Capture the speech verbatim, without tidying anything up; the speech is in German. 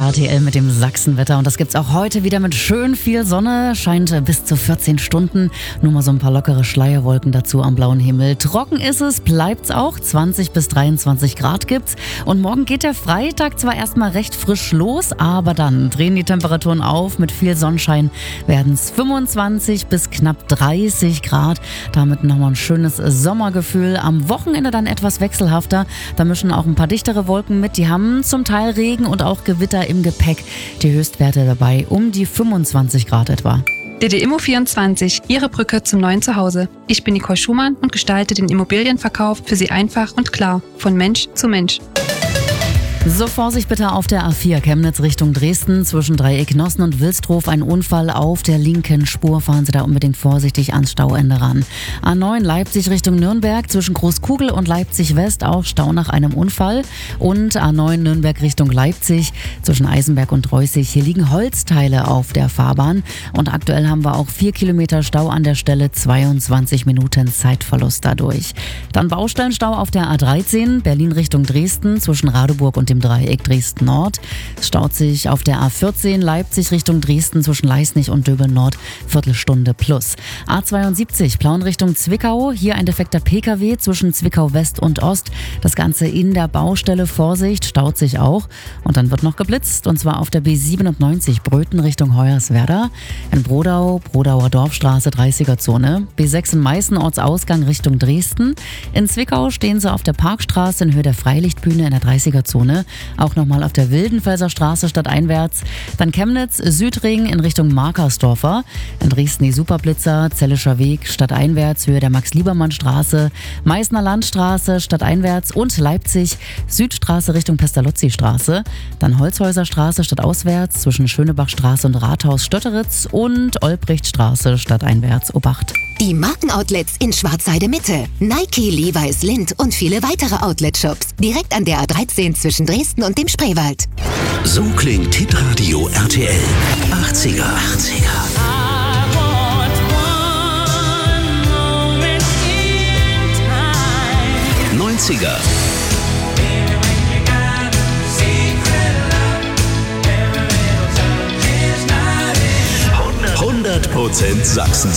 R T L mit dem Sachsenwetter und das gibt's auch heute wieder mit schön viel Sonne, scheint bis zu vierzehn Stunden, nur mal so ein paar lockere Schleierwolken dazu am blauen Himmel. Trocken ist es, bleibt's auch, zwanzig bis dreiundzwanzig Grad gibt's und morgen geht der Freitag zwar erstmal recht frisch los, aber dann drehen die Temperaturen auf, mit viel Sonnenschein werden's fünfundzwanzig bis knapp dreißig Grad, damit nochmal ein schönes Sommergefühl. Am Wochenende dann etwas wechselhafter, da mischen auch ein paar dichtere Wolken mit, die haben zum Teil Regen und auch Gewitter im Gepäck. Die Höchstwerte dabei um die fünfundzwanzig Grad etwa. D D Immo vierundzwanzig, Ihre Brücke zum neuen Zuhause. Ich bin Nicole Schumann und gestalte den Immobilienverkauf für Sie einfach und klar, von Mensch zu Mensch. So, Vorsicht bitte auf der A vier Chemnitz Richtung Dresden zwischen Dreieck Nossen und Wilsdruf. Ein Unfall auf der linken Spur. Fahren Sie da unbedingt vorsichtig ans Stauende ran. A neun Leipzig Richtung Nürnberg zwischen Großkugel und Leipzig West. Auch Stau nach einem Unfall. Und A neun Nürnberg Richtung Leipzig zwischen Eisenberg und Reußig. Hier liegen Holzteile auf der Fahrbahn. Und aktuell haben wir auch vier Kilometer Stau an der Stelle. zweiundzwanzig Minuten Zeitverlust dadurch. Dann Baustellenstau auf der A dreizehn Berlin Richtung Dresden zwischen Radeburg und dem Dreieck Dresden Nord. Es staut sich auf der A vierzehn Leipzig Richtung Dresden zwischen Leisnig und Döbeln Nord, Viertelstunde plus. A zweiundsiebzig Plauen Richtung Zwickau, hier ein defekter P K W zwischen Zwickau West und Ost. Das Ganze in der Baustelle, Vorsicht, staut sich auch. Und dann wird noch geblitzt, und zwar auf der B siebenundneunzig Bröthen Richtung Hoyerswerda. In Brodau, Brodauer Dorfstraße, dreißiger Zone. B sechs in Meißen, Ortsausgang Richtung Dresden. In Zwickau stehen sie auf der Parkstraße in Höhe der Freilichtbühne in der dreißiger Zone. Auch nochmal auf der Wildenfelser Straße stadteinwärts. Dann Chemnitz, Südring in Richtung Markersdorfer. In Dresden die Superblitzer, Zellischer Weg, stadteinwärts, Höhe der Max-Liebermann-Straße. Meißner Landstraße, stadteinwärts und Leipzig, Südstraße Richtung Pestalozzi-Straße. Dann Holzhäuser Straße, stadtauswärts, zwischen Schönebachstraße und Rathaus Stötteritz und Olbrichtstraße, stadteinwärts, Obacht. Die Markenoutlets in Schwarzheide Mitte. Nike, Levi's, Lindt und viele weitere Outlet-Shops. Direkt an der A dreizehn zwischen Dresden und dem Spreewald. So klingt Hitradio R T L. achtziger. achtziger. neunziger. hundert Prozent Sachsen.